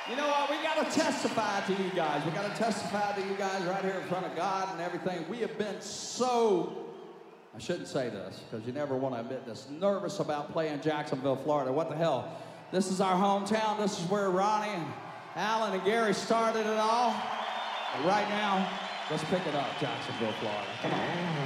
You know what? We got to testify to you guys. We got to testify to you guys right here in front of God and everything. We have been so, I shouldn't say this because you never want to admit this, nervous about playing Jacksonville, Florida. What the hell? This is our hometown. This is where Ronnie and Alan and Gary started it all. And right now, let's pick it up, Jacksonville, Florida. Come on.